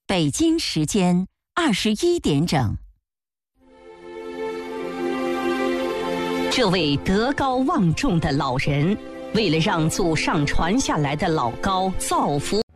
北京时间21点整。这位德高望重的老人，为了让祖上传下来的老高造福